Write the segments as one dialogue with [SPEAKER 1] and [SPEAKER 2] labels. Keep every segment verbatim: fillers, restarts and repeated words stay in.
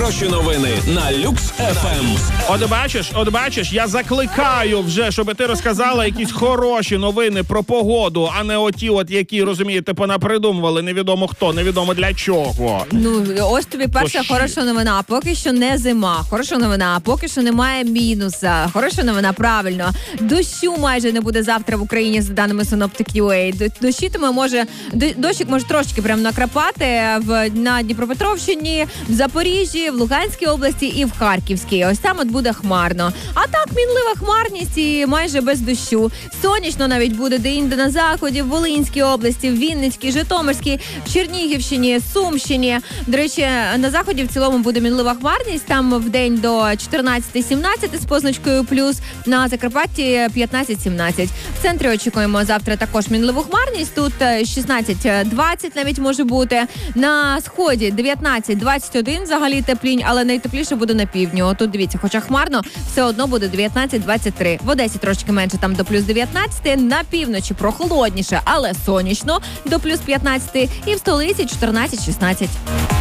[SPEAKER 1] хороші новини на Люкс еф ем.
[SPEAKER 2] От бачиш, от бачиш, я закликаю вже, щоб ти розказала якісь хороші новини про погоду, а не оті от, які, розумієте, понапридумували невідомо хто, невідомо для чого.
[SPEAKER 3] Ну, ось тобі перша
[SPEAKER 2] Тож...
[SPEAKER 3] хороша новина. Поки що не зима. Хороша новина. Поки що немає мінуса. Хороша новина, правильно. Дощу майже не буде завтра в Україні, за даними Синоптик.ua. Дощитиме може, дощик може трошки прям накрапати в, на Дніпропетровщині, в Запоріжжі, в Луганській області і в Харківській. Ось там от буде хмарно. А так, мінлива хмарність і майже без дощу. Сонячно навіть буде де-інде на заході, в Волинській області, в Вінницькій, Житомирській, в Чернігівщині, Сумщині. До речі, на заході в цілому буде мінлива хмарність. Там в день до чотирнадцять-сімнадцять з позначкою плюс, на Закарпатті п'ятнадцять-сімнадцять. В центрі очікуємо завтра також мінливу хмарність. Тут шістнадцять-двадцять навіть може бути. На сході дев'ятнадцять-двадцять один взагалі теплінь, але найтепліше буде на півдні. Отут дивіться, хоча хмарно, все одно буде дев'ятнадцять-двадцять три. В Одесі трошки менше, там до плюс дев'ятнадцять. На півночі прохолодніше, але сонячно, до плюс п'ятнадцять. І в столиці чотирнадцять-шістнадцять.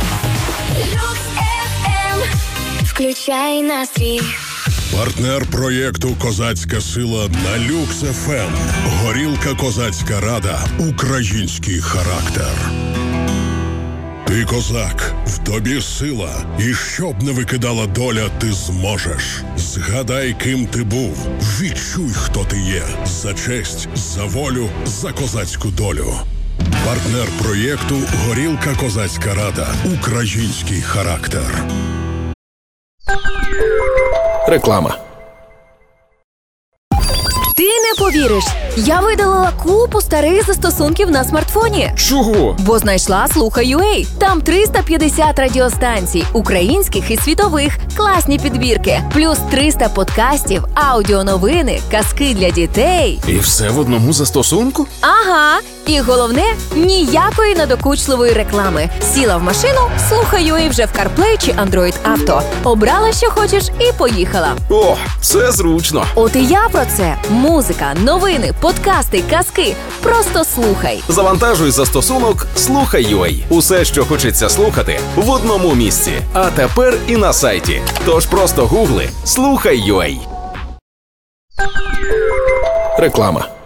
[SPEAKER 4] Включай настрій.
[SPEAKER 5] Партнер проєкту «Козацька сила» на Люкс еф ем. Горілка «Козацька рада». Український характер. Ти козак, в тобі сила, і щоб не викидала доля, ти зможеш. Згадай, ким ти був, відчуй, хто ти є. За честь, за волю, за козацьку долю. Партнер проєкту «Горілка «Козацька рада». Український характер.
[SPEAKER 1] Реклама.
[SPEAKER 6] Ти не повіриш, я видалила купу старих застосунків на смартфоні.
[SPEAKER 1] Чого?
[SPEAKER 6] Бо знайшла Слухай.ua. Там триста п'ятдесят радіостанцій, українських і світових, класні підбірки, плюс триста подкастів, аудіоновини, казки для дітей.
[SPEAKER 1] І все в одному застосунку?
[SPEAKER 6] Ага. І головне, ніякої надокучливої реклами. Сіла в машину, Слухай.ua вже в CarPlay чи Android Auto. Обрала, що хочеш, і поїхала.
[SPEAKER 1] О, це зручно.
[SPEAKER 6] От і я про це. Музика, новини, подкасти, казки. Просто слухай.
[SPEAKER 1] Завантажуй застосунок Слухай.ua. Усе, що хочеться слухати, в одному місці. А тепер і на сайті. Тож просто гугли Слухай.ua. Реклама.